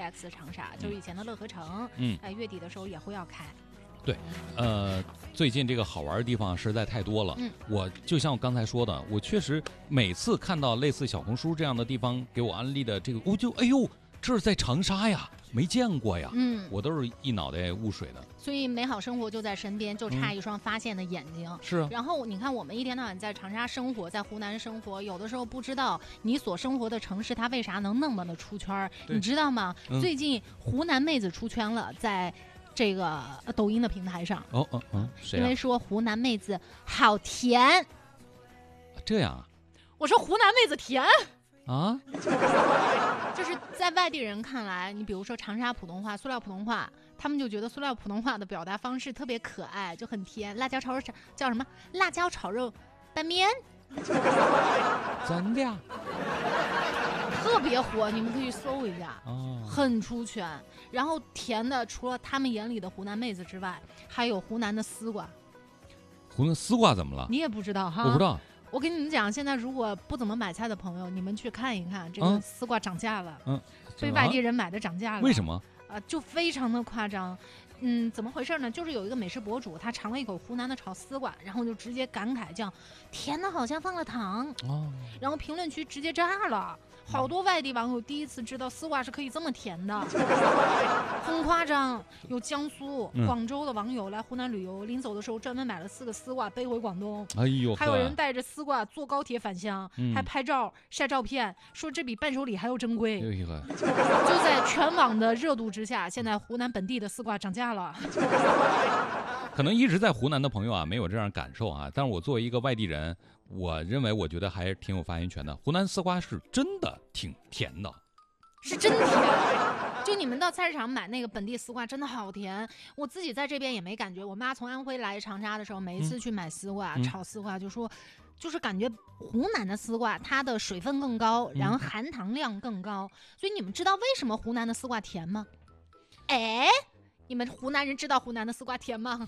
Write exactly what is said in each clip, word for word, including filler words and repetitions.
X 长沙，就是以前的乐和城。 嗯， 哎，月底的时候也会要开。 对，呃，最近这个好玩的地方实在太多了。 嗯， 我就像我刚才说的，我确实每次看到类似小红书这样的地方给我安利的这个，我就哎呦，这是在长沙呀，没见过呀。 嗯， 我都是一脑袋雾水的。 所以美好生活就在身边，就差一双发现的眼睛。 嗯、是啊。 然后你看，我们一天到晚在长沙生活，在湖南生活，有的时候不知道你所生活的城市它为啥能那么的出圈，你知道吗？嗯、最近湖南妹子出圈了，在这个抖音的平台上。 哦哦哦，谁、啊？ 因为说湖南妹子好甜。 这样啊？ 我说湖南妹子甜啊？ 就是在外地人看来，你比如说长沙普通话、塑料普通话，他们就觉得塑料普通话的表达方式特别可爱，就很甜。辣椒炒肉叫什么？辣椒炒肉拌面。 真的呀？ 特别火，你们可以搜一下， 哦， 很出圈。然后甜的，除了他们眼里的湖南妹子之外，还有湖南的丝瓜。 湖南丝瓜怎么了？ 你也不知道哈？ 我不知道。 我跟你们讲，现在如果不怎么买菜的朋友，你们去看一看，这个丝瓜涨价了。 嗯， 被外地人买的涨价了。 为什么？ 啊，就非常的夸张。嗯，怎么回事呢？就是有一个美食博主，他尝了一口湖南的炒丝瓜，然后就直接感慨叫甜的好像放了糖。 哦， 然后评论区直接炸了。好多外地网友第一次知道丝瓜是可以这么甜的，很夸张。有江苏、广州的网友来湖南旅游，临走的时候专门买了四个丝瓜背回广东。 哎呦， 还有人带着丝瓜坐高铁返乡， 嗯、 还拍照晒照片，说这比伴手礼还要珍贵。 哎、 就在全网的热度之下，现在湖南本地的丝瓜涨价了。 可能一直在湖南的朋友啊，没有这样感受啊。但是我作为一个外地人，我认为我觉得还是挺有发言权的。湖南丝瓜是真的挺甜的， 是真甜。就你们到菜市场买那个本地丝瓜，真的好甜。我自己在这边也没感觉。我妈从安徽来长沙的时候，每一次去买丝瓜、嗯、炒丝瓜，就说，就是感觉湖南的丝瓜它的水分更高，然后含糖量更高。嗯、所以你们知道为什么湖南的丝瓜甜吗？哎。你们湖南人知道湖南的丝瓜甜吗？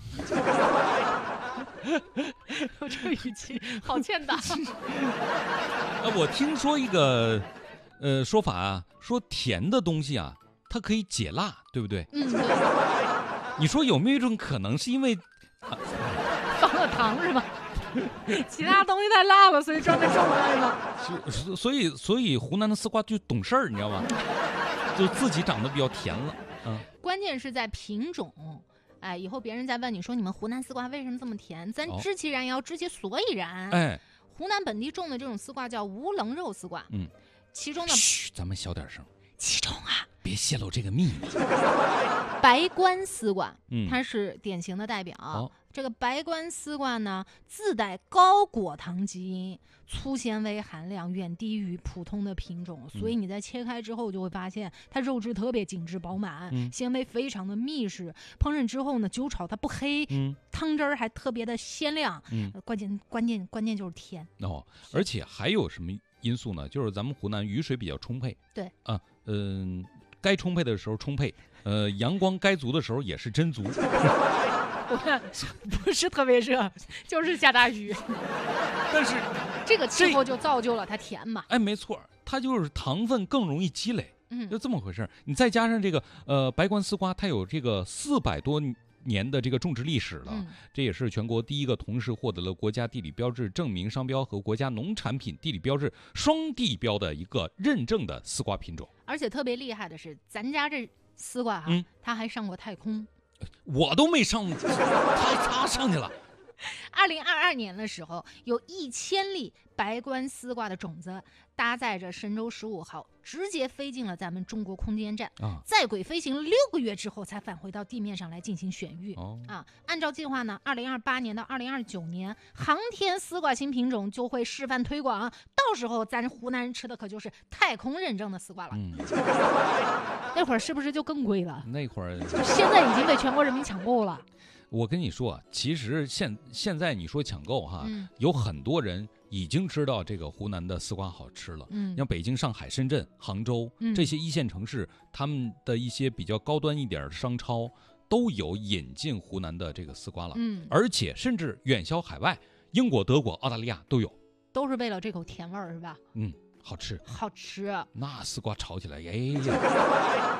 我这个语气好欠打。 呃，我听说一个呃说法啊，说甜的东西啊，它可以解辣，对不对？ 嗯，对。 你说有没有一种可能是因为、 啊、放了糖是吧？其他东西太辣了，所以专门种的是吧？所以所以湖南的丝瓜就懂事儿，你知道吗？就自己长得比较甜了。嗯， 关键是在品种，哎，以后别人再问你说你们湖南丝瓜为什么这么甜，咱知其然也要知其所以然。 哎， 湖南本地种的这种丝瓜叫无棱肉丝瓜， 嗯， 其中的嘘，咱们小点声。 其中啊， 别泄露这个秘密。 白冠丝瓜， 嗯， 它是典型的代表。 哦、 这个白冠丝瓜呢，自带高果糖基因，粗纤维含量远低于普通的品种，所以你在切开之后就会发现它肉质特别紧致饱满， 嗯、 纤维非常的密实。烹饪之后呢，酒炒它不黑， 嗯、 汤汁儿还特别的鲜亮。 嗯， 关键关键关键就是甜哦，而且还有什么因素呢？就是咱们湖南雨水比较充沛。 对啊，嗯、呃，该充沛的时候充沛，呃，阳光该足的时候也是真足。 我看不是特别热，就是下大雨。 但是这个气候就造就了它甜嘛。 哎，没错，它就是糖分更容易积累， 嗯， 就这么回事。你再加上这个呃白冠丝瓜，它有这个四百多年的这个种植历史了， 嗯、 这也是全国第一个同时获得了国家地理标志证明商标和国家农产品地理标志双地标的一个认证的丝瓜品种。 而且特别厉害的是，咱家这丝瓜哈、啊， 嗯， 它还上过太空。 我都没上，他他上去了。 二零二二年的时候，有一千粒白冠丝瓜的种子搭载着神舟十五号，直接飞进了咱们中国空间站， 啊， 在轨飞行六个月之后，才返回到地面上来进行选育。 哦， 啊，按照计划呢，二零二八年到二零二九年，航天丝瓜新品种就会示范推广，到时候咱湖南人吃的可就是太空认证的丝瓜了。 嗯， 那会儿是不是就更贵了？ 那会儿现在已经被全国人民抢购了。 我跟你说，其实现现在你说抢购哈， 嗯、 有很多人已经知道这个湖南的丝瓜好吃了。 嗯， 像北京、上海、深圳、杭州、嗯、这些一线城市，他们的一些比较高端一点的商超都有引进湖南的这个丝瓜了。 嗯，而且甚至远销海外，英国、德国、澳大利亚都有， 都是为了这口甜味儿，是吧？ 嗯，好吃， 好吃。 那丝瓜炒起来，哎呀。